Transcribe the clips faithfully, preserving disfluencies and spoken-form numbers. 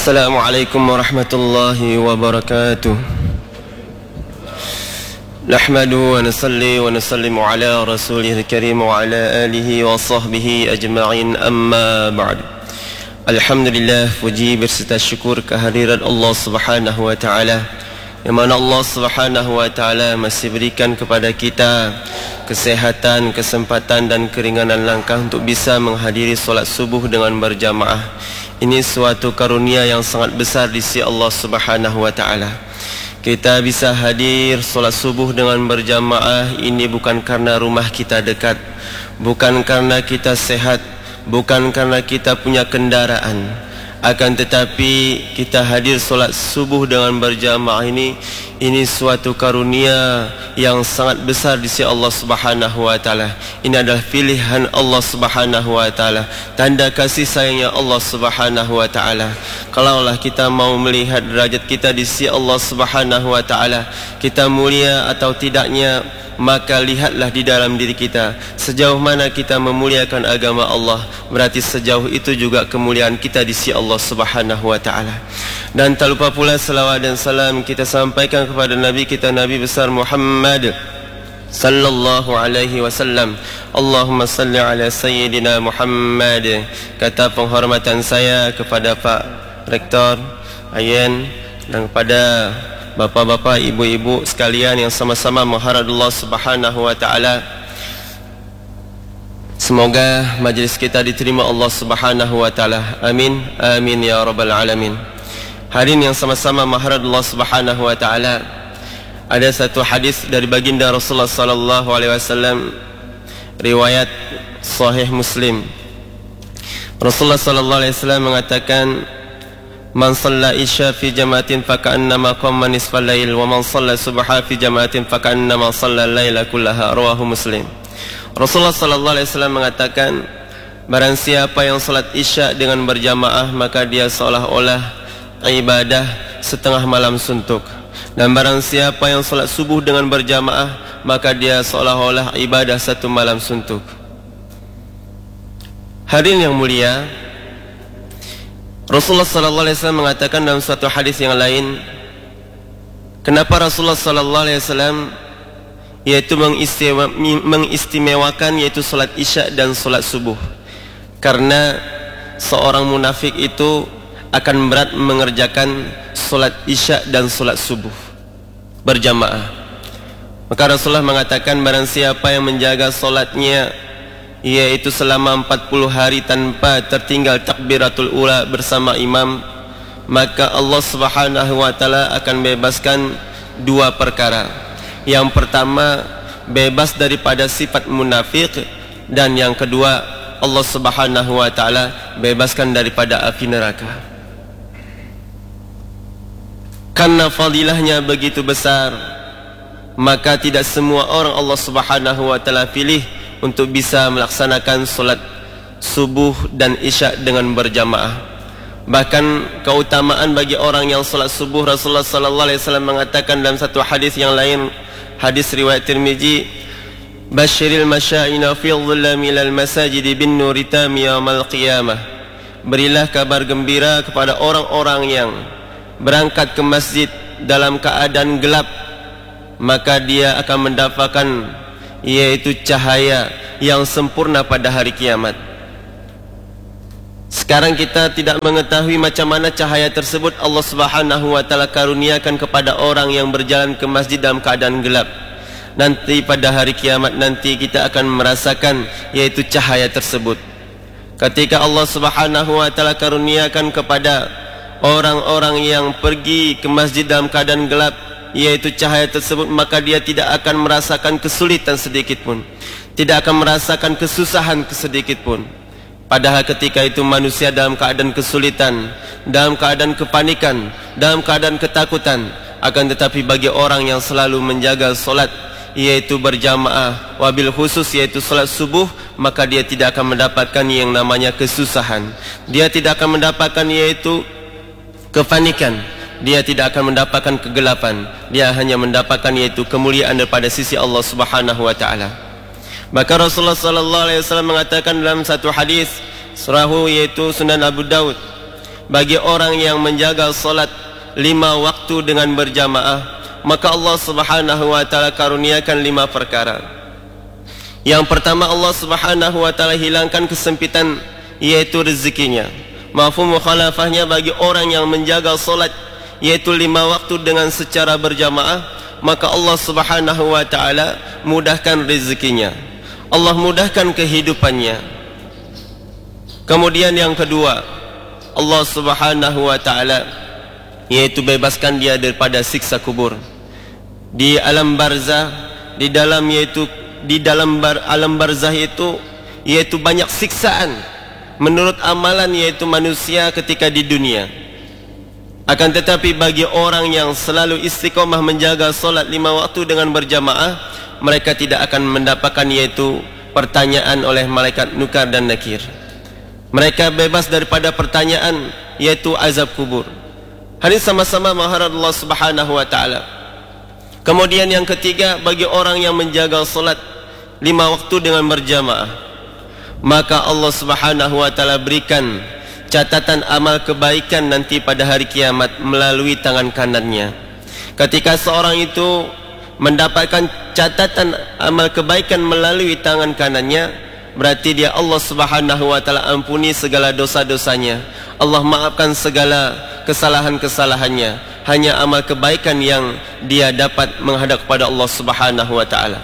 Assalamualaikum warahmatullahi wabarakatuh. Nahmadu wa nusalli wa nusallimu ala rasulihil karim wa ala alihi wa sahbihi ajma'in, amma ba'd. Alhamdulillah, puji berserta syukur kehadiran Allah Subhanahu wa taala, yang mana Allah Subhanahu wa taala masih berikan kepada kita kesehatan, kesempatan dan keringanan langkah untuk bisa menghadiri solat subuh dengan berjamaah. Ini suatu karunia yang sangat besar di sisi Allah Subhanahu wa taala. Kita bisa hadir solat subuh dengan berjamaah ini bukan karena rumah kita dekat, bukan karena kita sehat, bukan karena kita punya kendaraan, akan tetapi kita hadir solat subuh dengan berjamaah ini ini suatu karunia yang sangat besar di sisi Allah Subhanahu wa taala. Ini adalah pilihan Allah Subhanahu wa taala, tanda kasih sayangnya Allah Subhanahu wa taala. Kalaulah kita mau melihat derajat kita di sisi Allah Subhanahu wa taala, kita mulia atau tidaknya, maka lihatlah di dalam diri kita, sejauh mana kita memuliakan agama Allah, berarti sejauh itu juga kemuliaan kita di sisi Allah Subhanahu wa taala. Dan tak lupa pula salawat dan salam kita sampaikan kepada Nabi kita, Nabi besar Muhammad sallallahu alaihi wasallam. Allahumma salli ala sayyidina Muhammad. Kata penghormatan saya kepada Pak Rektor Ayen dan kepada bapa-bapa, ibu-ibu sekalian yang sama-sama mengharap Allah Subhanahu wa taala, semoga majlis kita diterima Allah Subhanahu wa taala. Amin amin ya rabbal alamin. Hadirin yang sama-sama mengharap Allah Subhanahu wa taala, ada satu hadis dari baginda Rasulullah sallallahu alaihi wasallam, riwayat sahih Muslim. Rasulullah sallallahu alaihi wasallam mengatakan, man shalla isya fi jamaatin faka'annama qama nisfal lail, wa man shalla subha fi jamaatin faka'annama shalla laila kullaha, rawahu Muslim. Rasulullah sallallahu alaihi wasallam mengatakan, barang siapa yang salat isya dengan berjamaah, maka dia seolah-olah ibadah setengah malam suntuk. Dan barang siapa yang salat subuh dengan berjamaah, maka dia seolah-olah ibadah satu malam suntuk. Hadirin yang mulia, Rasulullah sallallahu alaihi wasallam mengatakan dalam suatu hadis yang lain, kenapa Rasulullah sallallahu alaihi wasallam yaitu mengistimewakan yaitu salat isya dan salat subuh? Karena seorang munafik itu akan berat mengerjakan salat isya dan salat subuh berjamaah. Maka Rasulullah mengatakan, barang siapa yang menjaga salatnya yaitu selama empat puluh hari tanpa tertinggal takbiratul ula bersama imam, maka Allah Subhanahu wa taala akan bebaskan dua perkara. Yang pertama, bebas daripada sifat munafik, dan yang kedua, Allah Subhanahu wa taala bebaskan daripada api neraka. Karena fadilahnya begitu besar, maka tidak semua orang Allah Subhanahu wa taala pilih untuk bisa melaksanakan solat subuh dan isya dengan berjamaah. Bahkan keutamaan bagi orang yang solat subuh, Rasulullah sallallahu alaihi wasallam mengatakan dalam satu hadis yang lain, hadis riwayat Tirmizi, basyiril masya'ina fi dhullamil masajid bin nuri tam yaumil qiyamah. Berilah kabar gembira kepada orang-orang yang berangkat ke masjid dalam keadaan gelap, maka dia akan mendapatkan yaitu cahaya yang sempurna pada hari kiamat. Sekarang kita tidak mengetahui macam mana cahaya tersebut Allah Subhanahu wa taala karuniakan kepada orang yang berjalan ke masjid dalam keadaan gelap. Nanti pada hari kiamat nanti kita akan merasakan yaitu cahaya tersebut. Ketika Allah Subhanahu wa taala karuniakan kepada orang-orang yang pergi ke masjid dalam keadaan gelap yaitu cahaya tersebut, maka dia tidak akan merasakan kesulitan sedikit pun, tidak akan merasakan kesusahan sedikit pun. Padahal ketika itu manusia dalam keadaan kesulitan, dalam keadaan kepanikan, dalam keadaan ketakutan. Akan tetapi bagi orang yang selalu menjaga solat yaitu berjamaah, wabil khusus yaitu solat subuh, maka dia tidak akan mendapatkan yang namanya kesusahan, dia tidak akan mendapatkan yaitu kepanikan, dia tidak akan mendapatkan kegelapan, dia hanya mendapatkan yaitu kemuliaan daripada sisi Allah Subhanahu wa taala. Maka Rasulullah sallallahu alaihi wasallam mengatakan dalam satu hadis surahu yaitu Sunan Abu Daud, bagi orang yang menjaga solat lima waktu dengan berjamaah, maka Allah Subhanahu wa taala karuniakan lima perkara. Yang pertama, Allah Subhanahu wa taala hilangkan kesempitan, yaitu rezekinya. Mafhum mukhalafahnya, bagi orang yang menjaga solat yaitu lima waktu dengan secara berjamaah, maka Allah Subhanahu wa taala mudahkan rezekinya, Allah mudahkan kehidupannya. Kemudian yang kedua, Allah Subhanahu wa taala yaitu bebaskan dia daripada siksa kubur. Di alam barzah, di dalam yaitu di dalam bar, alam barzah itu yaitu banyak siksaan menurut amalan yaitu manusia ketika di dunia. Akan tetapi bagi orang yang selalu istiqomah menjaga solat lima waktu dengan berjamaah, mereka tidak akan mendapatkan yaitu pertanyaan oleh malaikat nukar dan nakir. Mereka bebas daripada pertanyaan yaitu azab kubur. Hari sama-sama mengharap Allah Subhanahu wa taala. Kemudian yang ketiga, bagi orang yang menjaga solat lima waktu dengan berjamaah, maka Allah Subhanahu wa taala berikan catatan amal kebaikan nanti pada hari kiamat melalui tangan kanannya. Ketika seorang itu mendapatkan catatan amal kebaikan melalui tangan kanannya, berarti dia Allah Subhanahu wa taala ampuni segala dosa-dosanya, Allah maafkan segala kesalahan-kesalahannya. Hanya amal kebaikan yang dia dapat menghadap kepada Allah Subhanahu wa taala.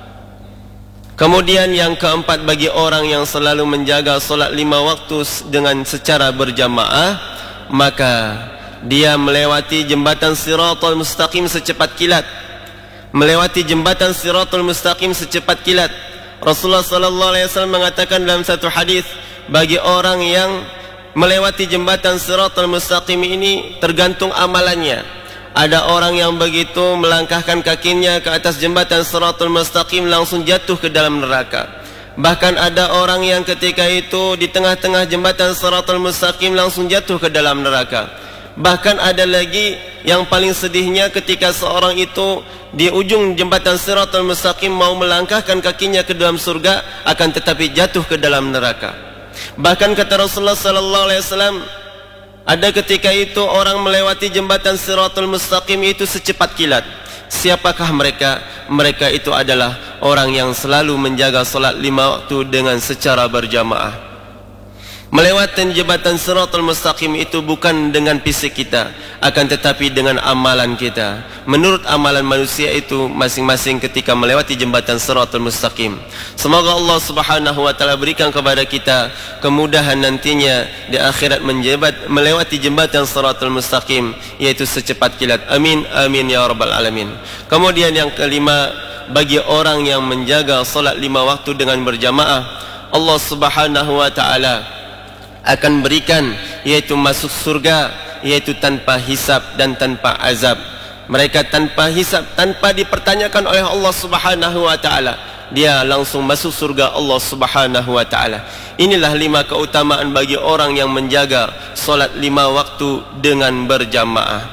Kemudian yang keempat, bagi orang yang selalu menjaga solat lima waktu dengan secara berjamaah, maka dia melewati jembatan Siratul Mustaqim secepat kilat. Melewati jembatan Siratul Mustaqim secepat kilat. Rasulullah sallallahu alaihi wasallam mengatakan dalam satu hadis, bagi orang yang melewati jembatan Siratul Mustaqim ini tergantung amalannya. Ada orang yang begitu melangkahkan kakinya ke atas jembatan Siratul Mustaqim langsung jatuh ke dalam neraka. Bahkan ada orang yang ketika itu di tengah-tengah jembatan Siratul Mustaqim langsung jatuh ke dalam neraka. Bahkan ada lagi yang paling sedihnya, ketika seorang itu di ujung jembatan Siratul Mustaqim mau melangkahkan kakinya ke dalam surga, akan tetapi jatuh ke dalam neraka. Bahkan kata Rasulullah sallallahu alaihi wasallam, ada ketika itu orang melewati jembatan Siratul Mustaqim itu secepat kilat. Siapakah mereka? Mereka itu adalah orang yang selalu menjaga solat lima waktu dengan secara berjamaah. Melewati jembatan Siratul Mustaqim itu bukan dengan fisik kita, akan tetapi dengan amalan kita. Menurut amalan manusia itu masing-masing ketika melewati jembatan Siratul Mustaqim. Semoga Allah Subhanahu wa taala berikan kepada kita kemudahan nantinya di akhirat menjebat melewati jembatan Siratul Mustaqim yaitu secepat kilat. Amin amin ya rabbal alamin. Kemudian yang kelima, bagi orang yang menjaga solat lima waktu dengan berjamaah, Allah Subhanahu wa taala akan berikan yaitu masuk surga yaitu tanpa hisab dan tanpa azab. Mereka tanpa hisab, tanpa dipertanyakan oleh Allah Subhanahu wa taala, dia langsung masuk surga Allah Subhanahu wa taala. Inilah lima keutamaan bagi orang yang menjaga solat lima waktu dengan berjamaah.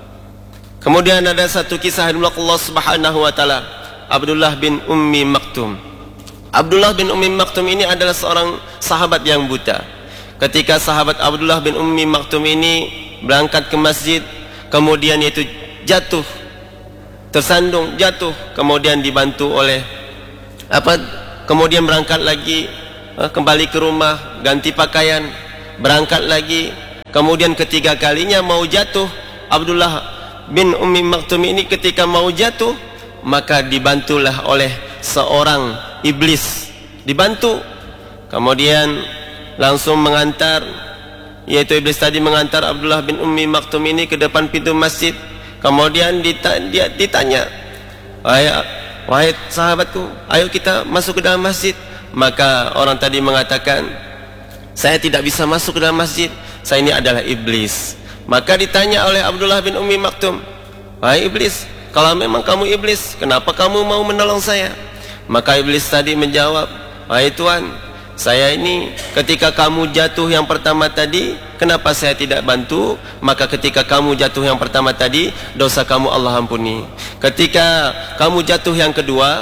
Kemudian ada satu kisah dari Allah Subhanahu wa taala, Abdullah bin Ummi Maktum. Abdullah bin Ummi Maktum ini adalah seorang sahabat yang buta. Ketika sahabat Abdullah bin Ummi Maktum ini berangkat ke masjid, kemudian itu jatuh, tersandung, jatuh, kemudian dibantu oleh apa? Kemudian berangkat lagi, kembali ke rumah, ganti pakaian, berangkat lagi. Kemudian ketiga kalinya mau jatuh, Abdullah bin Ummi Maktum ini ketika mau jatuh, maka dibantulah oleh seorang iblis, dibantu. Kemudian langsung mengantar, yaitu iblis tadi mengantar Abdullah bin Ummi Maktum ini ke depan pintu masjid. Kemudian dia ditanya, wahai, wahai sahabatku, ayo kita masuk ke dalam masjid. Maka orang tadi mengatakan, saya tidak bisa masuk ke dalam masjid, saya ini adalah iblis. Maka ditanya oleh Abdullah bin Ummi Maktum, wahai iblis, kalau memang kamu iblis, kenapa kamu mau menolong saya? Maka iblis tadi menjawab, wahai Tuhan, saya ini ketika kamu jatuh yang pertama tadi, kenapa saya tidak bantu? Maka ketika kamu jatuh yang pertama tadi, dosa kamu Allah ampuni. Ketika kamu jatuh yang kedua,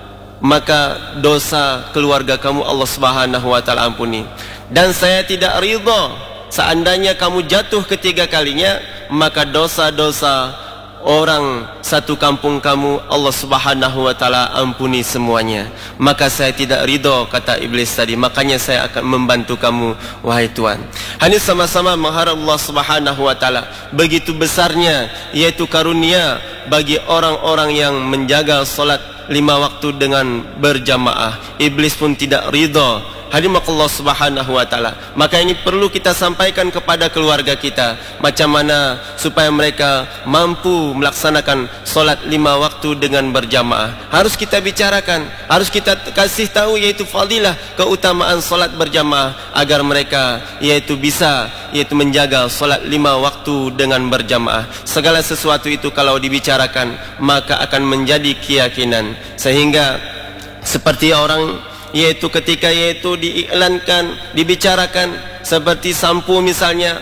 maka dosa keluarga kamu Allah Subhanahu wa taala ampuni. Dan saya tidak ridha seandainya kamu jatuh ketiga kalinya, maka dosa-dosa orang satu kampung kamu Allah Subhanahu wa taala ampuni semuanya. Maka saya tidak ridho, kata iblis tadi, makanya saya akan membantu kamu wahai Tuhan. Hanya sama-sama mengharap Allah Subhanahu wa taala begitu besarnya yaitu karunia bagi orang-orang yang menjaga solat lima waktu dengan berjamaah. Iblis pun tidak ridho. Hadirin Allah Subhanahu wa taala. Maka ini perlu kita sampaikan kepada keluarga kita, macam mana supaya mereka mampu melaksanakan solat lima waktu dengan berjamaah. Harus kita bicarakan, harus kita kasih tahu yaitu fadilah, keutamaan solat berjamaah, agar mereka yaitu bisa yaitu menjaga solat lima waktu dengan berjamaah. Segala sesuatu itu kalau dibicarakan maka akan menjadi keyakinan, sehingga seperti orang yaitu ketika yaitu diiklankan, dibicarakan seperti sampo misalnya,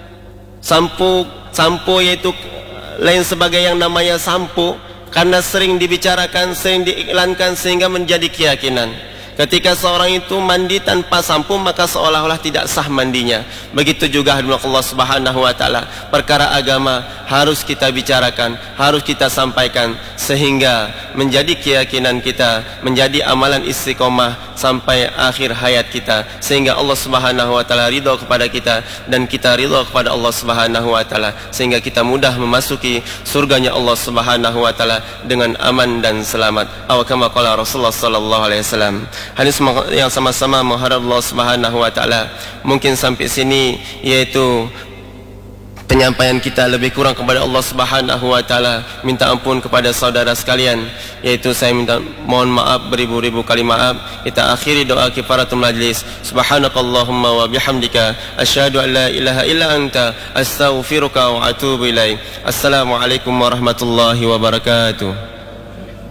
sampo sampo yaitu lain sebagai yang namanya sampo, karena sering dibicarakan, sering diiklankan sehingga menjadi keyakinan. Ketika seorang itu mandi tanpa sampo, maka seolah-olah tidak sah mandinya. Begitu juga hadirat Allah Subhanahu wa taala, perkara agama harus kita bicarakan, harus kita sampaikan, sehingga menjadi keyakinan kita, menjadi amalan istiqomah sampai akhir hayat kita, sehingga Allah Subhanahu wa taala ridha kepada kita dan kita ridha kepada Allah Subhanahu wa taala, sehingga kita mudah memasuki surganya Allah Subhanahu wa taala dengan aman dan selamat. Aw kama qala Rasulullah sallallahu alaihi wasallam. Hadis yang sama-sama mengharap Allah Subhanahu wa taala. Mungkin sampai sini yaitu penyampaian kita, lebih kurang kepada Allah Subhanahu wa taala minta ampun kepada saudara sekalian, yaitu saya minta mohon maaf beribu-ribu kali maaf. Kita akhiri doa kifaratul majlis. Subhanakallahumma wa bihamdika asyhadu an la ilaha illa anta astaghfiruka wa atubu ilaik. Assalamualaikum warahmatullahi wabarakatuh.